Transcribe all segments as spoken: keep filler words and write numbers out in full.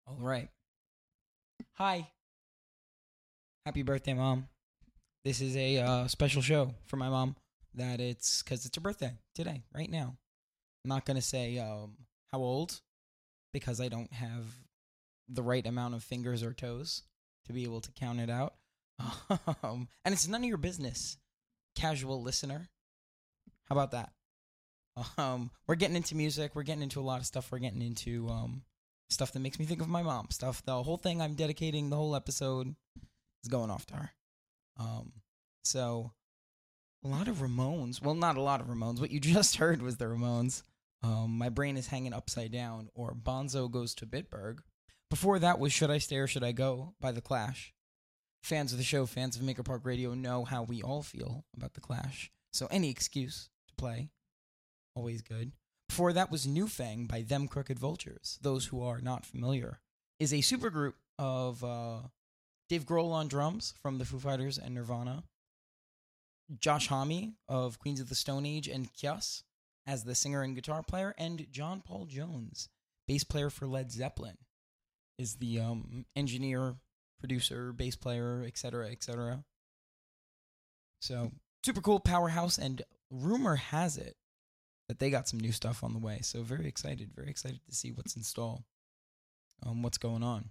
All right. Hi. Happy birthday, Mom. This is a uh, special show for my mom that it's because it's her birthday today, right now. I'm not going to say um, how old because I don't have the right amount of fingers or toes to be able to count it out. Um, and it's none of your business, casual listener. How about that? Um, we're getting into music. We're getting into a lot of stuff. We're getting into um, stuff that makes me think of my mom. Stuff. The whole thing I'm dedicating the whole episode is going off to her. Um, so a lot of Ramones. Well, not a lot of Ramones. What you just heard was the Ramones. Um, my brain is hanging upside down. Or Bonzo Goes to Bitburg. Before that was Should I Stay or Should I Go by The Clash. Fans of the show, fans of Maker Park Radio know how we all feel about The Clash. So any excuse to play, always good. Before that was New Fang by Them Crooked Vultures. Those who are not familiar, is a supergroup of uh, Dave Grohl on drums from the Foo Fighters and Nirvana, Josh Homme of Queens of the Stone Age and Kiss as the singer and guitar player, and John Paul Jones, bass player for Led Zeppelin, is the um, engineer, producer, bass player, et cetera, et cetera. So super cool powerhouse, and rumor has it that they got some new stuff on the way. So very excited, very excited to see what's in store, um, what's going on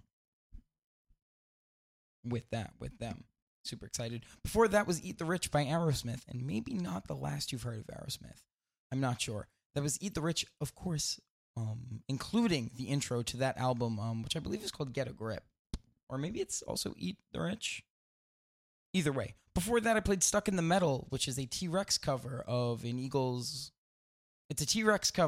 with that, with them. Super excited. Before that was Eat the Rich by Aerosmith, and maybe not the last you've heard of Aerosmith. I'm not sure. That was Eat the Rich, of course, um, including the intro to that album, um, which I believe is called Get a Grip. Or maybe it's also Eat the Rich. Either way. Before that, I played Stuck in the Metal, which is a T-Rex cover of an Eagles... It's a T-Rex cover